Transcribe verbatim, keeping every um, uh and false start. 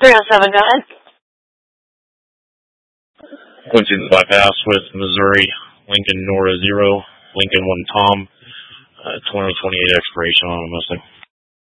three oh seven, go ahead. Quincy the bypass with Missouri, Lincoln Nora zero, Lincoln one Tom, uh, twenty twenty-eight expiration on a Mustang.